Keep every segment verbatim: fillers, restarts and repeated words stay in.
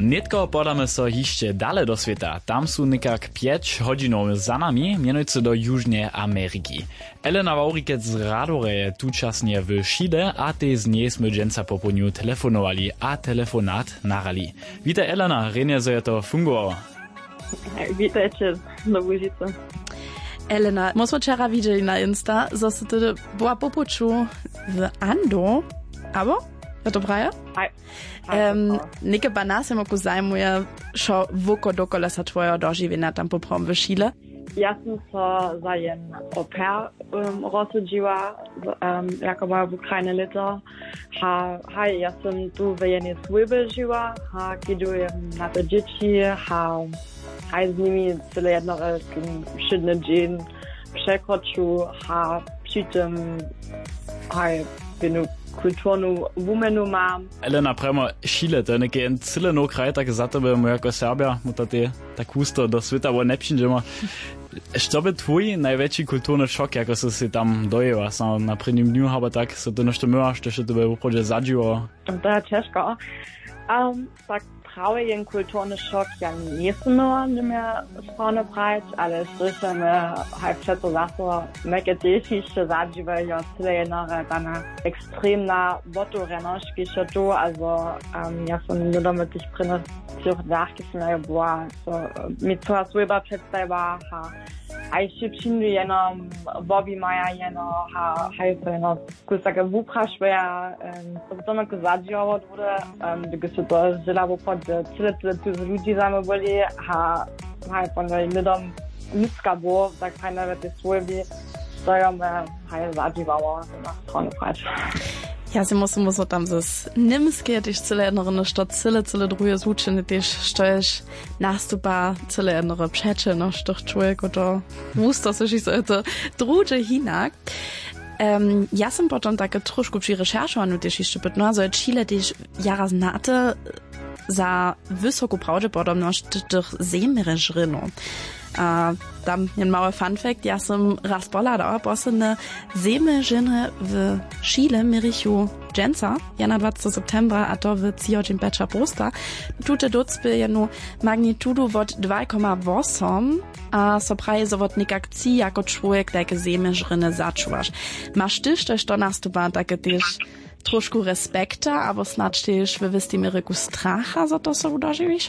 Netko podamy so hišće dale do sveta. Tam su nekak pięć hodzinov za nami, mianujúce do Južnej Ameriky. Elena Vaurikec z Radore je tučasnie v Šile a te z nej sme dženca popoludňu telefonovali a telefonát narali. Vítaj Elena, rejne, zo je to fungovalo. Vítajte, do Łužice. Elena, my sme včera videli na Insta, zo si tedy bola popuču v Ando, abo? Je to praje? Aj. Um, Neke pa nas je moku zajmuje, šo voko dokola sa tvoje doživljenja tam poprom v Šile? Ja sam so za jen au pair um, rozsudžiła, um, jako była w Ukrainie lito. Ha, ha, ja sam tu w jednej swojbie żyła, ha, kidujem na te dzieci, ha, ha, z nimi tyle jednorazy wszedny dzień przekroczył, ha, przy tym, ha, bym kulturnu wumenu mam. Elena, prema Šile, to je nekaj en ciljeno kraj, tak za tebe, mu jako Serbia, mu ta te tak husto do sveta bo ne přiđemo. Što bi tvoj najveći kulturni šok, jako se si tam dojeva, sam na prvním dňu, aber tak, se to nešto myvaš, to što tebe uprođe zadživo? To je teško. Um, tak pravi jen kulturni šok, ja nisam imela, ne me spavno praviti, ali slišam haj přeto zase neke tešiše zadživajo, cele jednore dana ekstremna votorenoški še tu, also um, ja sam nur damit ich prinne tih nachgefunden, boah, so, mi to svojba predstavila, ha, aj še činili jenom Bobby Maja, jeno, ha, haj to jeno, ko se ga vuprašveja, to potom jako zadživo bude, da se to žela vopod, cele cele tu z ljudi zame boli, ha, haj pa ne nedom ljudska bo, tak haj ne vete svojbi, to je me, haj zadživo, na stranu prač. Ja si musím musím tam zase nimské, když celé jednore što celé, celé druhé zúčiny, když štoješ nástupa celé jednore přeče, no što člověk to vůsto se, že se to druže jinak. Um, ja sam potom také trošku při rešeršovanju tiež ešte pitno, also Chile tiež jara znate za vysokou pravdepodobnosť tých zemerežrinov. A tam jen mały fun fact, ja sam raz bola da posledne zemežine v Chile Mirichu dženca, ja na dvacátého septembra, a to v Ciočim Peča Posta. Tute docby jenu magnitudu vod dva komma osem, a so praje so vod nikak ci jako człowiek takie zemežrine začuvaš. Maš tyž tež to nastupa takie też trošku respekta, aber snad tež v vistý Miriku stracha, za to se udoživiš?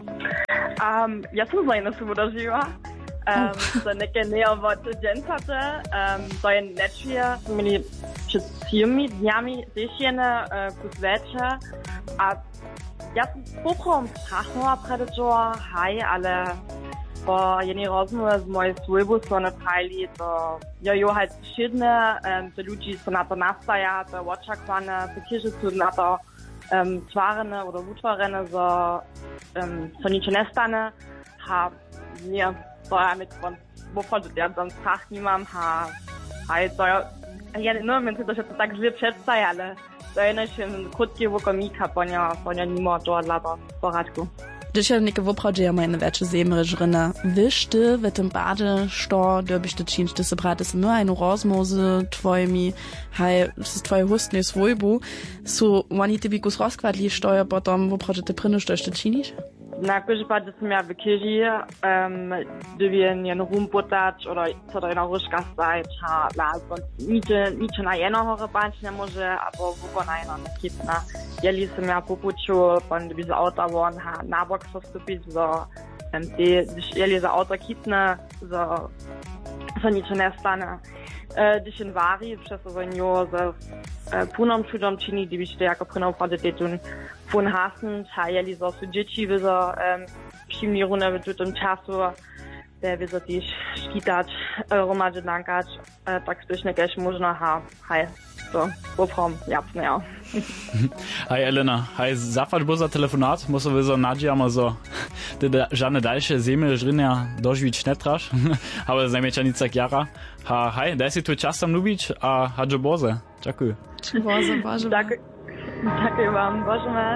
Um, ja sam zajna se udoživa. Um, so neke neovote džencate, um, to je nečije, mili před tými dňami zešjene uh, kus veče, a ja sam poprom strachnula před to, haj, ale po jednej rozmowie z mojej svojbu so ne prajli, to jo jo halt šidne, um, to ľudí so na to nastaja, to očakwane, to tiež sú na to um, tvarene oder utvarene, so, um, so nič nestane, ha, nie, to ja mit von, wovon ja tam strach nimam, ha, haj, to ja, ja no, men si to, že to tak zle predstavia, to je našim krótkie vokomíka, poňa, poňa nimo to odlada v poradku. Když je neke vopravdže ja meine veče zemerežrina vište v tym bade, što dobište činč, da se brate se nur eine rozmose tvojimi, haj, s tvoje hustne svojbu, su oni tebi kus rozkvadli, što je potom vopravdže te prinu, što ještě činiš? Na kužba, da sam ja v kirji, um, da bi jen rumpotać, oder co da jedna ruška stajt, ha, la, niče, niče na jedno hore banč ne može, abo vuko na jedno nekitna. Jeli sam ja popuču, pan da bi za auta von, ha, na bok so vstupit, so, um, te, jeli za auto kitne, so, so niče ne stane. Uh, když in vari, przez to njo z uh, punom čudom čini, di byšte jako prynov pradetetun fun hasen, ha jeli so su dzieci, wie so um, přimni rune v tutom času, der wie so tiž škitać, uh, romadže nankać, uh, tak stož nekeš možno, ha, haj, so, poprom, japsne, ja. Hej Elena, hej, zafać bo za telefonat, muszę wy so nadziejamy, so, ty żadne dalsze zemežrinja doživić ne traš, ale zajmečanica jara. Ha, hej, daj si tvoj čas tam lubić, a hadže boze. Ďakuj. Boze, bože. Ďakuj. Ďakuj vám, bože me.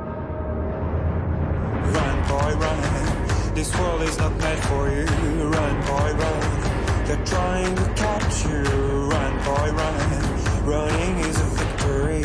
Run, boy, run. This world is not meant for you. Run, boy, run. They're trying to catch you. Run, boy, run. Running is a victory.